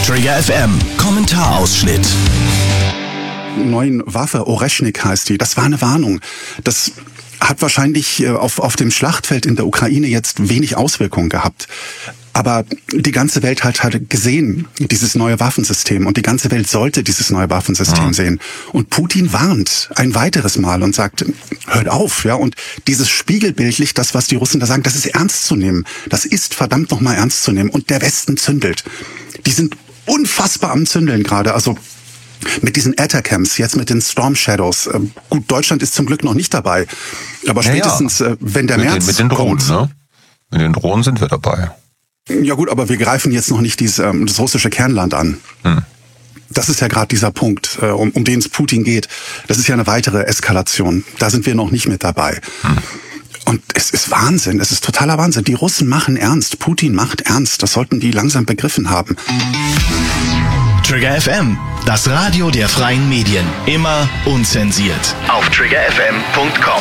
Trigger FM Kommentarausschnitt. Neuen Waffe, Oreschnik heißt die, das war eine Warnung. Das hat wahrscheinlich auf dem Schlachtfeld in der Ukraine jetzt wenig Auswirkungen gehabt. Aber die ganze Welt hat gesehen, dieses neue Waffensystem. Und die ganze Welt sollte dieses neue Waffensystem sehen. Und Putin warnt ein weiteres Mal und sagt, hört auf. Ja. Und dieses spiegelbildlich, das, was die Russen da sagen, das ist ernst zu nehmen. Das ist verdammt nochmal ernst zu nehmen. Und der Westen zündelt. Die sind unfassbar am Zündeln gerade. Also mit diesen Atacams, jetzt mit den Storm Shadows. Gut, Deutschland ist zum Glück noch nicht dabei. Aber spätestens, wenn der März mit den Drohnen, kommt, ne? Mit den Drohnen sind wir dabei. Ja gut, aber wir greifen jetzt noch nicht das russische Kernland an. Das ist ja gerade dieser Punkt, um den es Putin geht. Das ist ja eine weitere Eskalation. Da sind wir noch nicht mit dabei. Und es ist Wahnsinn, es ist totaler Wahnsinn. Die Russen machen ernst, Putin macht ernst. Das sollten die langsam begriffen haben. Trigger FM, das Radio der freien Medien. Immer unzensiert. Auf triggerfm.com.